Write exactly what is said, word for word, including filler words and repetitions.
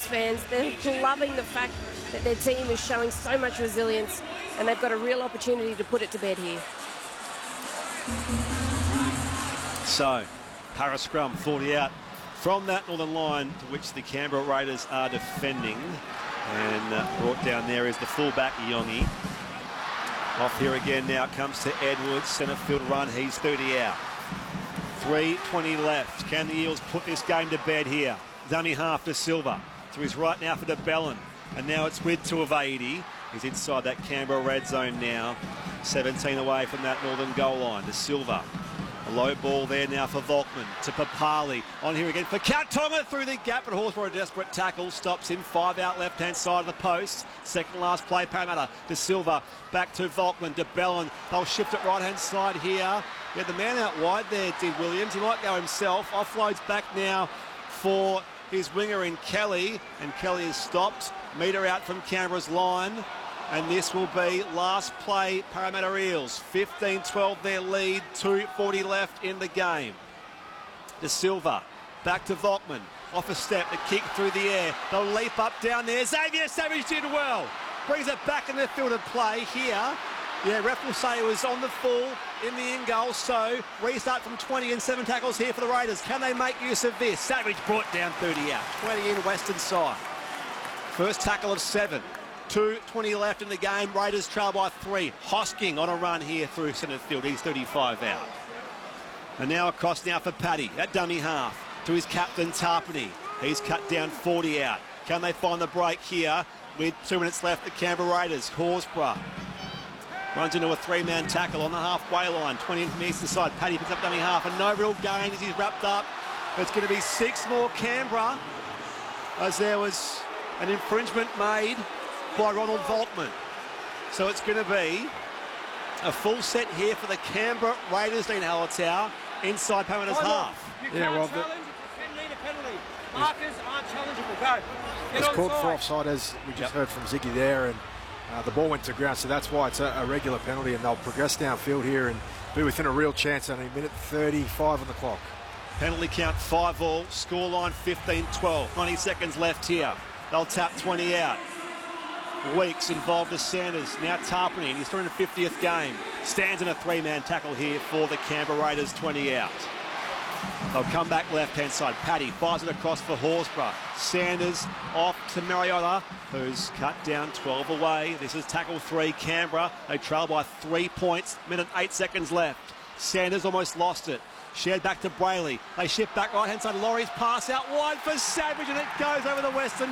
fans, they're loving the fact that their team is showing so much resilience, and they've got a real opportunity to put it to bed here. So, para scrum, forty out from that northern line to which the Canberra Raiders are defending. And uh, brought down there is the fullback, Yongi. Off here again now comes to Edwards, centre field run, he's thirty out. three twenty left. Can the Eels put this game to bed here? Dummy half to Silva. To his right now for De Bellin. And now it's with Tuivasa. He's inside that Canberra red zone now. seventeen away from that northern goal line to Silva. A low ball there now for Volkman to Papali. On here again for Kautonga through the gap, but Horsburgh a desperate tackle. Stops him, five out left-hand side of the post. Second last play, Parramatta to Silva. Back to Volkman, De Bellin. They'll shift it right-hand side here. Yeah, the man out wide there did Williams. He might go himself. Offloads back now for his winger in Kelly. And Kelly is stopped. Metre out from Canberra's line. And this will be last play, Parramatta Eels. fifteen twelve their lead, two forty left in the game. De Silva, back to Volkman. Off a step, the kick through the air. They'll leap up down there. Xavier Savage did well. Brings it back in the field of play here. Yeah, ref will say it was on the full in the in goal. So, restart from twenty and seven tackles here for the Raiders. Can they make use of this? Savage brought down thirty out. twenty in western side. First tackle of seven. two twenty left in the game. Raiders trail by three. Hosking on a run here through centre field. He's thirty-five out. And now across now for Paddy. That dummy half to his captain Tarpany. He's cut down forty out. Can they find the break here with two minutes left? The Canberra Raiders. Horsburgh runs into a three-man tackle on the halfway line. twenty in from the eastern side. Paddy picks up dummy half and no real gain as he's wrapped up. It's going to be six more Canberra as there was an infringement made by Ronald Volkman. So it's going to be a full set here for the Canberra Raiders, Dean Hallertau, inside Parramatta's half. You can't Yeah, well, challenge the ten metre penalty. Markers aren't challengeable. Go. Get It's on called side. for offside, as we just Yep. heard from Ziggy there, and uh, the ball went to ground, so that's why it's a, a regular penalty, and they'll progress downfield here and be within a real chance. Only a minute thirty-five on the clock. Penalty count five all, scoreline fifteen twelve. ninety seconds left here. They'll tap twenty out. Weeks involved as Sanders. Now Tarpany in his three hundred fiftieth game. Stands in a three-man tackle here for the Canberra Raiders, twenty out. They'll come back left-hand side. Paddy fires it across for Horsburgh. Sanders off to Mariota, who's cut down twelve away. This is tackle three, Canberra. They trail by three points. Minute eight seconds left. Sanders almost lost it. Shared back to Brayley. They shift back right-hand side. Laurie's pass out wide for Savage, and it goes over the western